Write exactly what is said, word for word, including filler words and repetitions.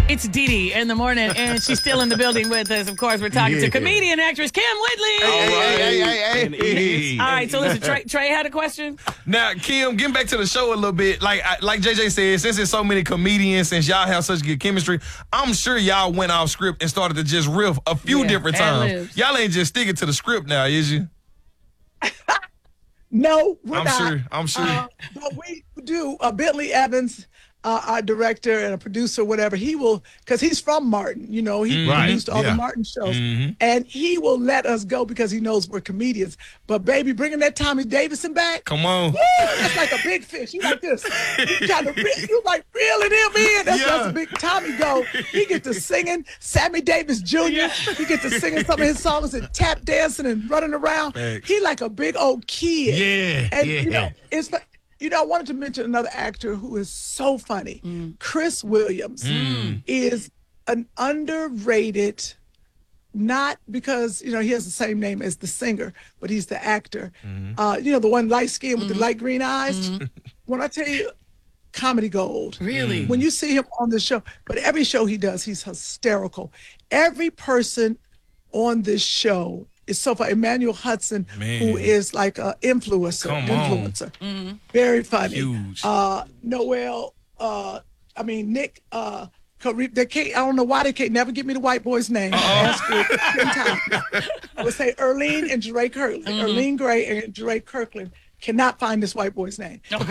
It's Dee Dee in the morning, and she's still in the building with us. Of course, we're talking Yeah. to comedian actress Kim Whitley. All right, hey, hey, hey, hey. All right, so listen, Trey, Trey had a question. Now, Kim, getting back to the show a little bit, like I- like J J said, since there's so many comedians, since y'all have such good chemistry, I'm sure y'all went off script and started to just riff a few Yeah, different times. ad-libs. Y'all ain't just sticking to the script now, is you? No, we're I'm not. sure. I'm sure. Uh, but we do. Uh, Bentley Evans, uh, our director and a producer, whatever, he will, because he's from Martin. You know, he Right, produced all yeah. the Martin shows, Mhm. and he will let us go because he knows we're comedians. But baby, bringing that Tommy Davidson back, Come on. woo, that's like a big fish. You like this? You kind of you like reeling him in. That's, Yeah. that's a big Tommy go. He get to singing Sammy Davis Junior He get to singing some of his songs and tap dancing and running around. Thanks. He like a big old kid. Yeah, And yeah. you know, it's like, you know, I wanted to mention another actor who is so funny. Chris Williams Mm. is an underrated, not because, you know, he has the same name as the singer, but he's the actor. Mm-hmm. Uh, you know, the one light skin with the light green eyes. When I tell you, comedy gold. Really? When you see him on the show, but every show he does, he's hysterical. Every person on this show is so funny. Emmanuel Hudson, Man. who is like an influencer, Come on. influencer, very funny. Huge. Uh, Noel, uh, I mean Nick. Uh, Carib- they can't. I don't know why they can't never give me the white boy's name. Ask her ten times. I would say Erlene and Drake Kirkland. Erlene Gray and Drake Kirkland cannot find this white boy's name.